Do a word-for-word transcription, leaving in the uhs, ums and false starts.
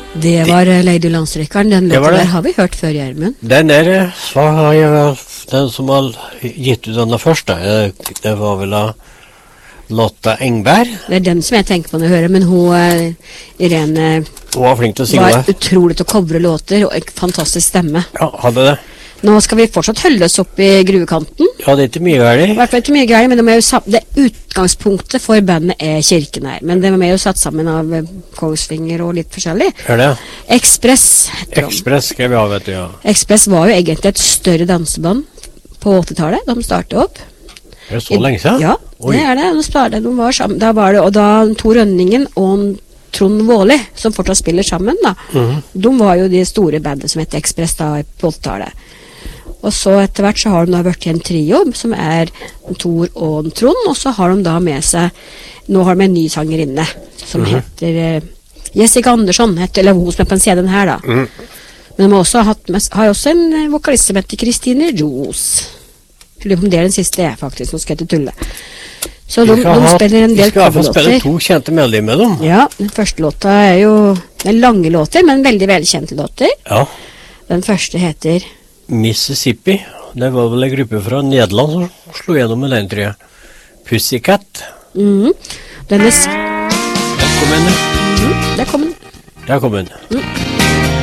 Det var uh, Lady Landstrykkeren. Den låten der har vi hørt før, Gjermund. Den der, så har jeg vel, den som har gitt ut denne første, det var vel av Lotta Engberg. Det er den som jeg tenker på når jeg hører, men hun, uh, Irene, hun var flink til å synge var utrolig til å covre låter, og en fantastisk stemme. Ja, hadde det. Nå skal vi fortsatt holde oss opp i gruvekanten. Ja, det er ikke mye gærlig. I hvert fall ikke mye gærlig, men de er jo det utgangspunktet for bandet er kirken her. Men de er jo satt sammen av Kongsvinger og litt forskjellig. Er det? Express heter de. Express skrev jeg av, vet du, ja. Express var jo egentlig et større danseband på åttitallet. De startet opp. Er det så lenge siden? Ja, Oi. det er det. De startet, de var sammen. Da var det, og da Tor Rønningen og Trond Våli, som fortsatt spiller sammen da, Mhm. de var jo de store bandet som heter Express da på åttitallet. Og så etter hvert så har de da vært i en trio, som er Tor og Trond, og så har de da med seg, nå har de en ny sangerinne, som Mhm. heter eh, Jessica Andersson, heter, eller hun som er på en C D her da. Mhm. Men de har også, hatt med, har også en eh, vokalist som heter Kristine Ros. Jeg lurer på om det er den siste jeg faktisk, nå skal jeg ikke tulle. Så de, Vi skal de ha- spiller en vi del skal i hvert fall spille coverlåter. to kjente melodier med dem. Ja, den første låta er jo, det er lange låter, men veldig velkjente låter. Ja. Den første heter Mississippi. Det var vel en gruppe fra Nederland som slo gjennom med den, tror jeg. Pussycat. Mhm. Den er s- Der kom den. Mhm, der kom den. Der kom den. Mm.